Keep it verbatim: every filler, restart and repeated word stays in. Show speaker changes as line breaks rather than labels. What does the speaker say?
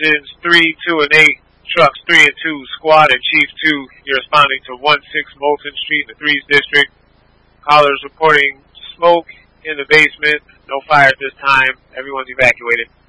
engines three, two, and eight, trucks three and two, squad and chief two. You're responding to one six Moulton Street in the threes district. Callers reporting smoke in the basement. No fire at this time. Everyone's evacuated.